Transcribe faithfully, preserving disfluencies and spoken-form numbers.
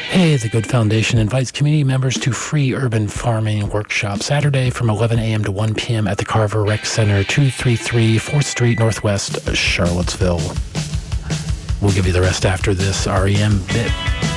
Hey, the Good Foundation invites community members to free urban farming workshop Saturday from eleven a.m. to one p.m. at the Carver Rec Center, two thirty-three fourth Street Northwest, Charlottesville. We'll give you the rest after this R E M bit.